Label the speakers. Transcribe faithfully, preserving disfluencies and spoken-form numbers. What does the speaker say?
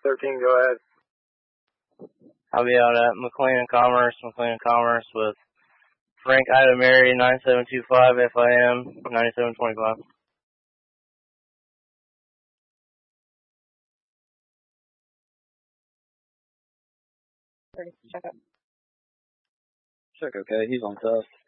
Speaker 1: thirteen, go ahead.
Speaker 2: I'll be out at McLean and Commerce, McLean and Commerce with Frank Ida Mary, nine seven two five F I M, ninety-seven twenty-five.
Speaker 3: Check okay, he's on tough.